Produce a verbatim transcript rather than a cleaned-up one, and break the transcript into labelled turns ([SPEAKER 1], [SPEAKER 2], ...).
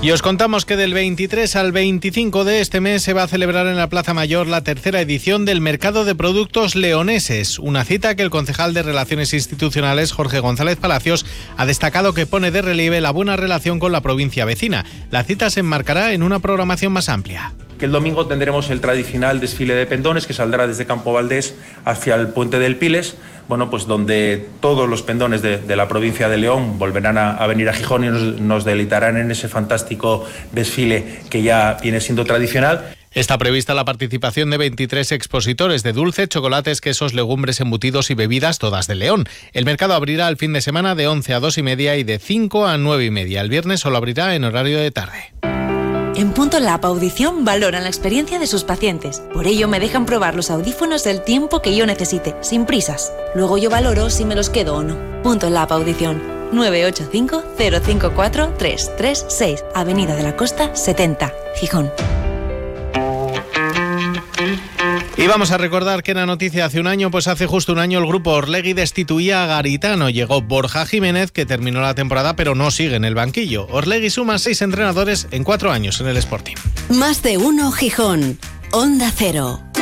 [SPEAKER 1] Y os contamos que del veintitrés al veinticinco de este mes se va a celebrar en la Plaza Mayor la tercera edición del Mercado de Productos Leoneses, una cita que el concejal de Relaciones Institucionales, Jorge González Palacios, ha destacado que pone de relieve la buena relación con la provincia vecina. La cita se enmarcará en una programación más amplia.
[SPEAKER 2] Que el domingo tendremos el tradicional desfile de pendones que saldrá desde Campo Valdés hacia el Puente del Piles, bueno, pues donde todos los pendones de, de la provincia de León volverán a, a venir a Gijón y nos, nos deleitarán en ese fantástico desfile que ya viene siendo tradicional.
[SPEAKER 1] Está prevista la participación de veintitrés expositores de dulce, chocolates, quesos, legumbres, embutidos y bebidas, todas de León. El mercado abrirá el fin de semana de once a dos y media y de cinco a nueve y media. El viernes solo abrirá en horario de tarde.
[SPEAKER 3] En Punto Lab Audición valoran la experiencia de sus pacientes. Por ello me dejan probar los audífonos el tiempo que yo necesite, sin prisas. Luego yo valoro si me los quedo o no. Punto Lab Audición. nueve ocho cinco, cero cinco cuatro, tres tres seis. Avenida de la Costa, setenta, Gijón.
[SPEAKER 1] Y vamos a recordar que en la noticia hace un año, pues hace justo un año, el grupo Orlegui destituía a Garitano. Llegó Borja Jiménez, que terminó la temporada, pero no sigue en el banquillo. Orlegui suma seis entrenadores en cuatro años en el Sporting.
[SPEAKER 4] Más de uno Gijón. Onda Cero.